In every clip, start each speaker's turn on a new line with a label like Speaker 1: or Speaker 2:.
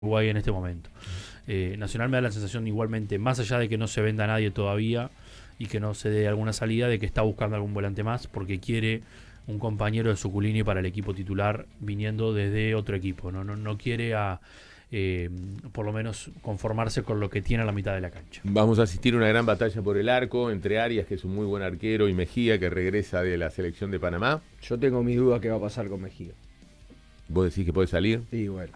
Speaker 1: Uruguay en este momento. Nacional me da la sensación igualmente, más allá de que no se venda a nadie todavía y que no se dé alguna salida, de que está buscando algún volante más porque quiere un compañero de Suculini para el equipo titular viniendo desde otro equipo. No quiere por lo menos conformarse con lo que tiene a la mitad de la cancha.
Speaker 2: Vamos a asistir a una gran batalla por el arco entre Arias, que es un muy buen arquero, y Mejía, que regresa de la selección de Panamá.
Speaker 3: Yo tengo mis dudas qué va a pasar con Mejía.
Speaker 2: ¿Vos decís que puede salir?
Speaker 3: Sí, bueno.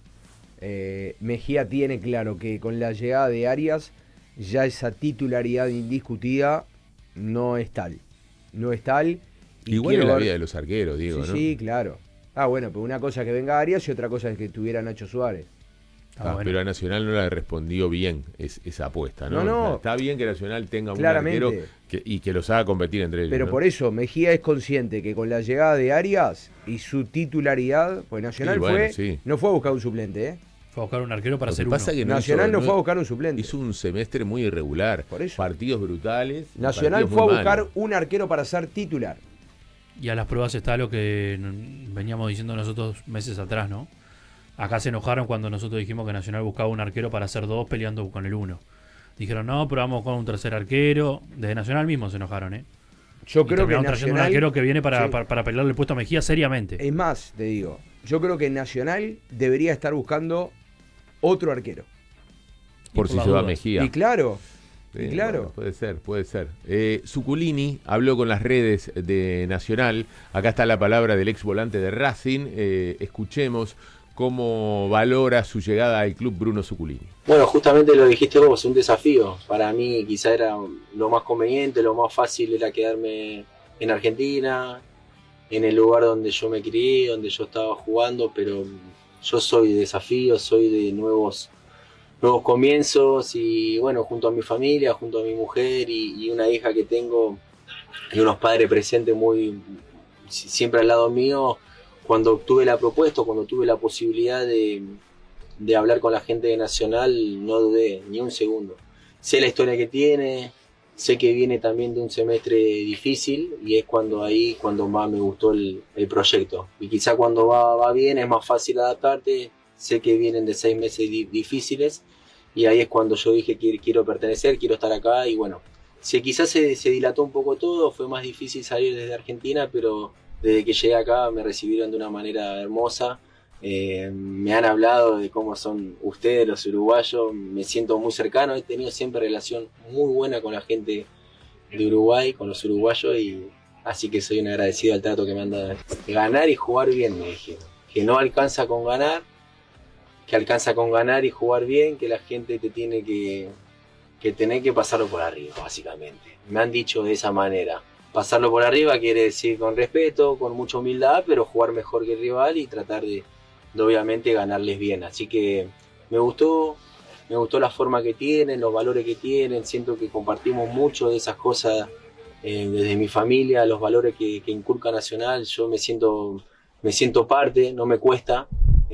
Speaker 3: Mejía tiene claro que con la llegada de Arias ya esa titularidad indiscutida no es tal. No es tal.
Speaker 2: Igual en la vida de los arqueros, Diego,
Speaker 3: sí,
Speaker 2: ¿no?
Speaker 3: Sí, claro. Bueno, pero una cosa es que venga Arias y otra cosa es que tuviera Nacho Suárez.
Speaker 1: Bueno.
Speaker 2: Pero a Nacional no le respondió bien esa apuesta, ¿no?
Speaker 3: No.
Speaker 2: O sea, está bien que Nacional tenga un
Speaker 3: Claramente.
Speaker 2: arquero y que los haga competir entre ellos.
Speaker 3: Pero
Speaker 2: ¿no?
Speaker 3: por eso, Mejía es consciente que con la llegada de Arias y su titularidad, pues Nacional no fue a buscar un suplente, ¿eh?
Speaker 1: Fue a buscar un arquero para
Speaker 2: Lo que
Speaker 1: ser
Speaker 2: pasa
Speaker 1: uno.
Speaker 2: que
Speaker 3: Nacional no fue a buscar un suplente.
Speaker 2: Hizo un semestre muy irregular.
Speaker 3: Por eso.
Speaker 2: Partidos brutales.
Speaker 3: Nacional
Speaker 2: partidos
Speaker 3: fue a
Speaker 2: muy
Speaker 3: buscar
Speaker 2: malos.
Speaker 3: un arquero para ser titular.
Speaker 1: Y a las pruebas está lo que veníamos diciendo nosotros meses atrás, ¿no? Acá se enojaron cuando nosotros dijimos que Nacional buscaba un arquero para hacer dos peleando con el uno. Dijeron, no, pero vamos con un tercer arquero. Desde Nacional mismo se enojaron, ¿eh?
Speaker 3: Yo
Speaker 1: Y
Speaker 3: creo que
Speaker 1: terminaron trayendo
Speaker 3: Nacional,
Speaker 1: un arquero que viene para,
Speaker 3: sí.
Speaker 1: para pelearle el puesto a Mejía seriamente.
Speaker 3: Es más, te digo, yo creo que Nacional debería estar buscando otro arquero.
Speaker 2: Por si
Speaker 1: las
Speaker 2: se va
Speaker 1: dudas.
Speaker 2: Mejía.
Speaker 3: Y claro,
Speaker 2: Sí,
Speaker 3: claro.
Speaker 2: bueno, puede ser. Suculini habló con las redes de Nacional. Acá está la palabra del ex volante de Racing. Escuchemos cómo valora su llegada al club Bruno Suculini.
Speaker 4: Bueno, justamente lo dijiste vos, un desafío. Para mí quizá era lo más conveniente, lo más fácil era quedarme en Argentina, en el lugar donde yo me crié, donde yo estaba jugando, pero yo soy de desafíos, soy de nuevos comienzos y bueno, junto a mi familia, junto a mi mujer y una hija que tengo y unos padres presentes siempre al lado mío, cuando tuve la propuesta, cuando tuve la posibilidad de hablar con la gente de Nacional, no dudé ni un segundo. Sé la historia que tiene, sé que viene también de un semestre difícil y es cuando más me gustó el proyecto. Y quizá cuando va bien es más fácil adaptarte. Sé que vienen de 6 meses difíciles y ahí es cuando yo dije que quiero pertenecer, quiero estar acá y bueno, quizás se dilató un poco todo, fue más difícil salir desde Argentina, pero desde que llegué acá me recibieron de una manera hermosa, me han hablado de cómo son ustedes los uruguayos, me siento muy cercano, he tenido siempre relación muy buena con la gente de Uruguay, con los uruguayos y así que soy un agradecido al trato que me han dado. Ganar y jugar bien, me dijeron, que no alcanza con ganar, que alcanza con ganar y jugar bien, que la gente te tiene que tener que pasarlo por arriba, básicamente. Me han dicho de esa manera. Pasarlo por arriba quiere decir con respeto, con mucha humildad, pero jugar mejor que el rival y tratar de obviamente ganarles bien. Así que me gustó la forma que tienen, los valores que tienen, siento que compartimos mucho de esas cosas desde mi familia, los valores que inculca Nacional, yo me siento parte, no me cuesta.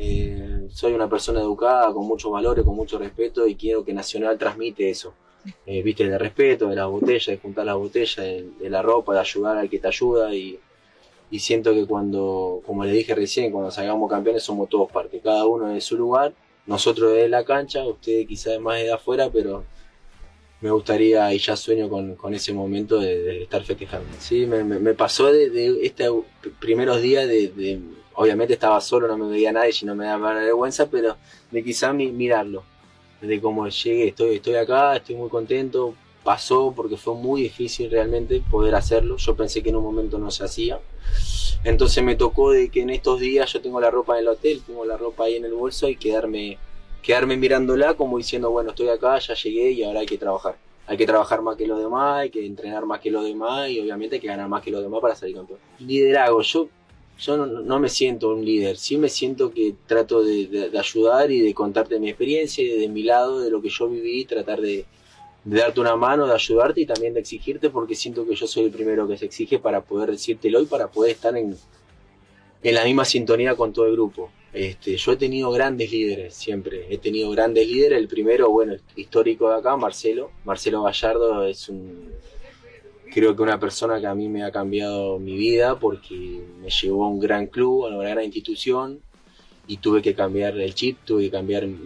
Speaker 4: Soy una persona educada, con muchos valores, con mucho respeto y quiero que Nacional transmite eso. Viste, de respeto, de las botellas, de juntar las botellas, de la ropa, de ayudar al que te ayuda y siento que cuando, como le dije recién, cuando salgamos campeones somos todos parte, cada uno de su lugar, nosotros desde la cancha, ustedes quizás más de afuera, pero me gustaría y ya sueño con ese momento de estar festejando. Sí, me pasó de estos primeros días obviamente estaba solo, no me veía nadie y no me daba vergüenza, pero de quizá mirarlo, de cómo llegué, estoy acá, estoy muy contento, pasó porque fue muy difícil realmente poder hacerlo, yo pensé que en un momento no se hacía, entonces me tocó de que en estos días yo tengo la ropa en el hotel, tengo la ropa ahí en el bolso y quedarme mirándola como diciendo, bueno, estoy acá, ya llegué y ahora hay que trabajar más que los demás, hay que entrenar más que los demás y obviamente hay que ganar más que los demás para salir campeón. Liderazgo, yo no me siento un líder, sí me siento que trato de ayudar y de contarte mi experiencia y de mi lado, de lo que yo viví, tratar de darte una mano, de ayudarte y también de exigirte porque siento que yo soy el primero que se exige para poder decírtelo y para poder estar en la misma sintonía con todo el grupo. Yo he tenido grandes líderes siempre, el primero, bueno, histórico de acá, Marcelo Gallardo creo que una persona que a mí me ha cambiado mi vida porque me llevó a un gran club, a una gran institución y tuve que cambiar el chip, tuve que cambiar